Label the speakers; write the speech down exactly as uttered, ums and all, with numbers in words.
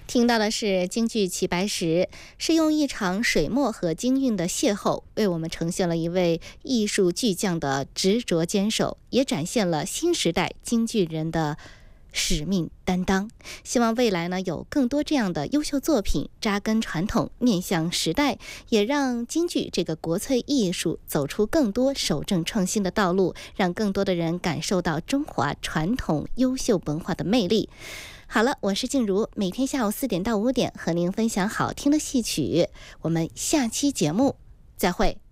Speaker 1: 听到的是京剧齐白石，是用一场水墨和京韵的邂逅，为我们呈现了一位艺术巨匠的执着坚守，也展现了新时代京剧人的使命担当。希望未来呢有更多这样的优秀作品，扎根传统，面向时代，也让京剧这个国粹艺术走出更多守正创新的道路，让更多的人感受到中华传统优秀文化的魅力。好了，我是静茹，每天下午四点到五点和您分享好听的戏曲，我们下期节目再会。